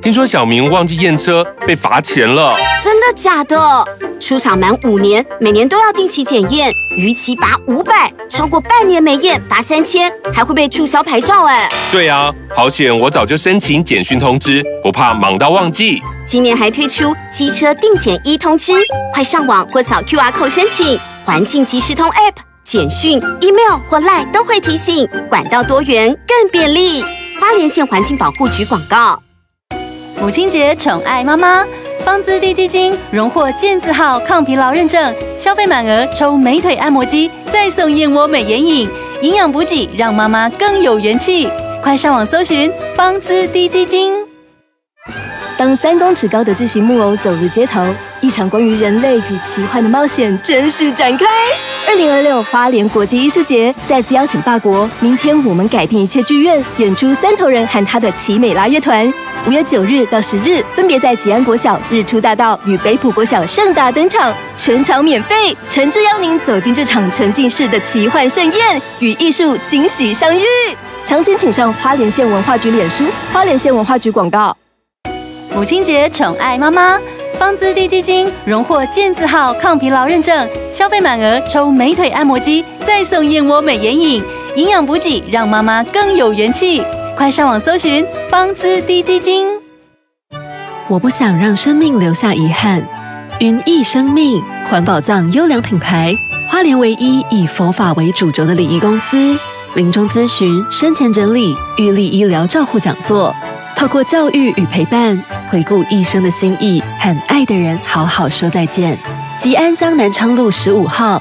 听说小明忘记验车，被罚钱了。 真的假的？出厂满5年，每年都要定期检验，逾期罚500，超过半年没验罚3000，还会被注销牌照哎。 对啊，好险我早就申请简讯通知，不怕忙到忘记。 今年还推出机车定检1通知，快上网或扫 QR code 申请。环境即时通 App、简讯、email 或 LINE 都会提醒，管道多元更便利。花莲县环境保护局广告。 母亲节宠爱妈妈，方姿滴基金荣获健字号抗疲劳认证，消费满额抽美腿按摩机，再送燕窝美眼影，营养补给让妈妈更有元气。快上网搜寻方姿滴基金。 当3公尺高的巨型木偶走入街头，一场关于人类与奇幻的冒险正式展开。2026花莲国际艺术节再次邀请法国明天我们改变一切剧院演出3头人和他的奇美拉乐团，5月9日到10日分别在吉安国小、日出大道与北埔国小盛大登场，全场免费，诚挚邀您走进这场沉浸式的奇幻盛宴，与艺术惊喜相遇。详情请上花莲县文化局脸书、花莲县文化局广告。 母亲节宠爱妈妈，方姿滴基金荣获健字号抗疲劳认证，消费满额抽美腿按摩机，再送燕窝美眼影，营养补给让妈妈更有元气。快上网搜寻方姿滴基金。 我不想让生命留下遗憾。云翳生命环保葬优良品牌，花莲唯一以佛法为主轴的礼仪公司，临终咨询、生前整理、预立医疗照护讲座，透过教育与陪伴，回顾一生的心意，和爱的人好好说再见。吉安乡南昌路15号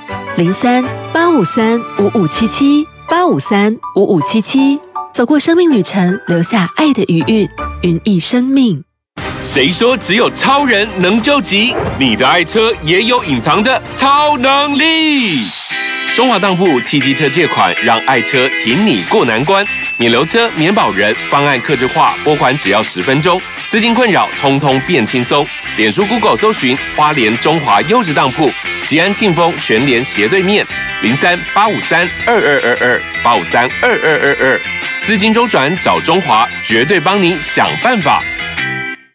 03-853-5577，853-5577，走过生命旅程，留下爱的余韵。云翳生命。 谁说只有超人能救急？你的爱车也有隐藏的超能力。中华当铺T机车借款，让爱车挺你过难关。免留车、免保人，方案客制化，拨款只要10分钟，资金困扰通通变轻松。脸书 Google 搜寻花莲中华优质当铺，吉安庆丰全联斜对面，03-853-2222，853-2222，资金周转找中华，绝对帮你想办法。